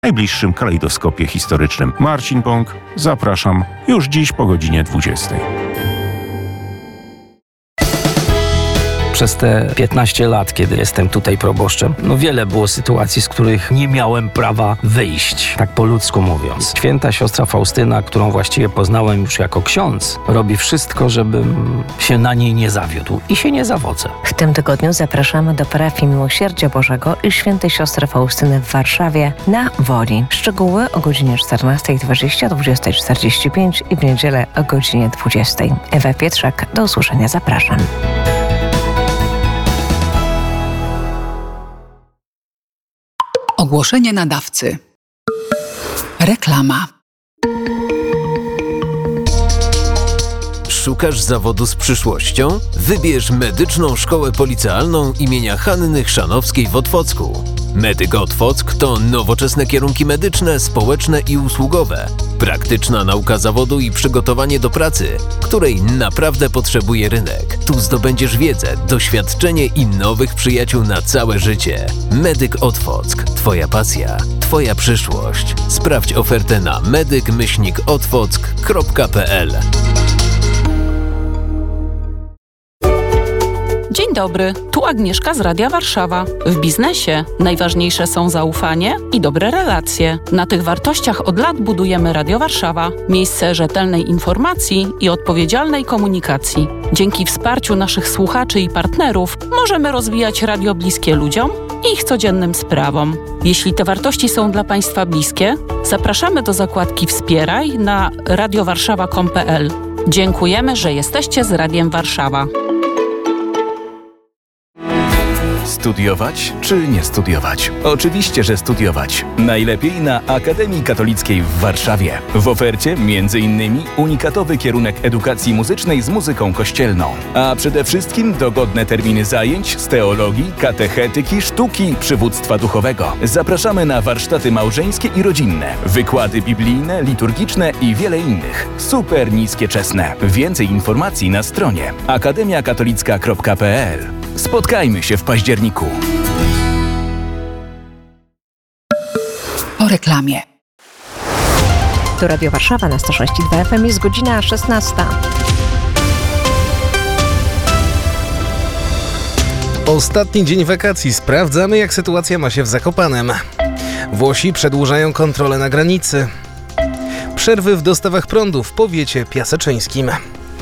W najbliższym kalejdoskopie historycznym. Marcin Pąk, zapraszam już dziś po godzinie 20. Przez te 15 lat, kiedy jestem tutaj proboszczem, wiele było sytuacji, z których nie miałem prawa wyjść, tak po ludzku mówiąc. Święta siostra Faustyna, którą właściwie poznałem już jako ksiądz, robi wszystko, żebym się na niej nie zawiódł i się nie zawodzę. W tym tygodniu zapraszamy do parafii Miłosierdzia Bożego i Świętej Siostry Faustyny w Warszawie na Woli. Szczegóły o godzinie 14:20, 20:45 i w niedzielę o godzinie 20. Ewa Pietrzak, do usłyszenia, zapraszam. Ogłoszenie nadawcy. Reklama. Szukasz zawodu z przyszłością? Wybierz Medyczną Szkołę Policealną imienia Hanny Chrzanowskiej w Otwocku. Medyk Otwock to nowoczesne kierunki medyczne, społeczne i usługowe. Praktyczna nauka zawodu i przygotowanie do pracy, której naprawdę potrzebuje rynek. Tu zdobędziesz wiedzę, doświadczenie i nowych przyjaciół na całe życie. Medyk Otwock. Twoja pasja, Twoja przyszłość. Sprawdź ofertę na medyk-otwock.pl. Dzień dobry, tu Agnieszka z Radia Warszawa. W biznesie najważniejsze są zaufanie i dobre relacje. Na tych wartościach od lat budujemy Radio Warszawa. Miejsce rzetelnej informacji i odpowiedzialnej komunikacji. Dzięki wsparciu naszych słuchaczy i partnerów możemy rozwijać radio bliskie ludziom i ich codziennym sprawom. Jeśli te wartości są dla Państwa bliskie, zapraszamy do zakładki Wspieraj na radiowarszawa.pl. Dziękujemy, że jesteście z Radiem Warszawa. Studiować czy nie studiować? Oczywiście, że studiować. Najlepiej na Akademii Katolickiej w Warszawie. W ofercie m.in. unikatowy kierunek edukacji muzycznej z muzyką kościelną. A przede wszystkim dogodne terminy zajęć z teologii, katechetyki, sztuki, przywództwa duchowego. Zapraszamy na warsztaty małżeńskie i rodzinne, wykłady biblijne, liturgiczne i wiele innych. Super niskie czesne. Więcej informacji na stronie akademiakatolicka.pl. Spotkajmy się w październiku. Po reklamie. To Radio Warszawa na 106,2 FM, jest godzina 16. Ostatni dzień wakacji. Sprawdzamy, jak sytuacja ma się w Zakopanem. Włosi przedłużają kontrolę na granicy. Przerwy w dostawach prądu w powiecie piaseczyńskim.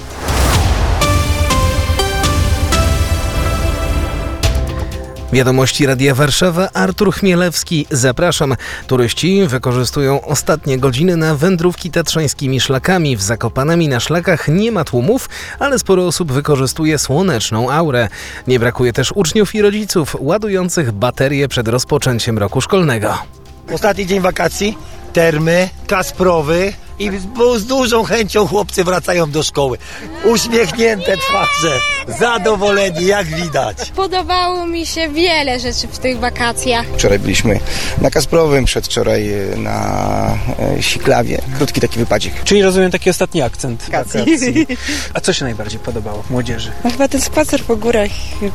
Wiadomości Radia Warszawa, Artur Chmielewski. Zapraszam. Turyści wykorzystują ostatnie godziny na wędrówki tatrzańskimi szlakami. W Zakopanem i na szlakach nie ma tłumów, ale sporo osób wykorzystuje słoneczną aurę. Nie brakuje też uczniów i rodziców ładujących baterie przed rozpoczęciem roku szkolnego. Ostatni dzień wakacji, termy, Kasprowy i z dużą chęcią chłopcy wracają do szkoły. Uśmiechnięte twarze, zadowoleni jak widać. Podobało mi się wiele rzeczy w tych wakacjach. Wczoraj byliśmy na Kasprowym, przedwczoraj na Siklawie. Krótki taki wypadzik. Czyli rozumiem taki ostatni akcent wakacji. A co się najbardziej podobało młodzieży? No chyba ten spacer po górach,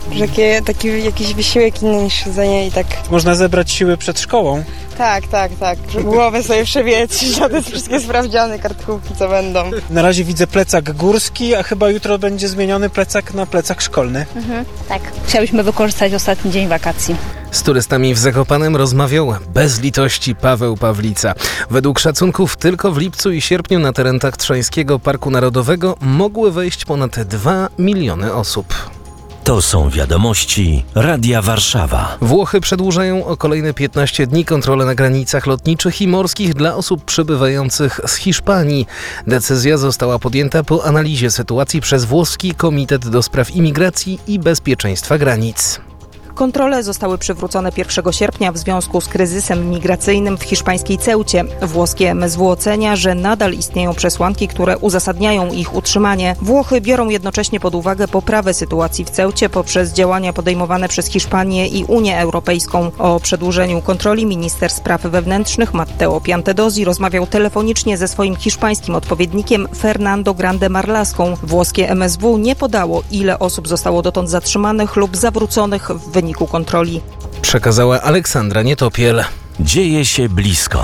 taki jakiś wysiłek inny niż siedzenie i tak. Można zebrać siły przed szkołą. Tak. Głowę sobie przewietrzyć, a te wszystkie sprawdziany, kartkówki, co będą. Na razie widzę plecak górski, a chyba jutro będzie zmieniony plecak na plecak szkolny. Tak. Chciałyśmy wykorzystać ostatni dzień wakacji. Z turystami w Zakopanem rozmawiał bez litości Paweł Pawlica. Według szacunków tylko w lipcu i sierpniu na teren Tatrzańskiego Parku Narodowego mogły wejść ponad 2 miliony osób. To są wiadomości Radia Warszawa. Włochy przedłużają o kolejne 15 dni kontrolę na granicach lotniczych i morskich dla osób przybywających z Hiszpanii. Decyzja została podjęta po analizie sytuacji przez włoski Komitet do Spraw Imigracji i Bezpieczeństwa Granic. Kontrole zostały przywrócone 1 sierpnia w związku z kryzysem migracyjnym w hiszpańskiej Ceucie. Włoskie MSW ocenia, że nadal istnieją przesłanki, które uzasadniają ich utrzymanie. Włochy biorą jednocześnie pod uwagę poprawę sytuacji w Ceucie poprzez działania podejmowane przez Hiszpanię i Unię Europejską. O przedłużeniu kontroli minister spraw wewnętrznych Matteo Piantedosi rozmawiał telefonicznie ze swoim hiszpańskim odpowiednikiem Fernando Grande Marlaską. Włoskie MSW nie podało, ile osób zostało dotąd zatrzymanych lub zawróconych w wyniku kontroli. Przekazała Aleksandra Nietopiel. Dzieje się blisko.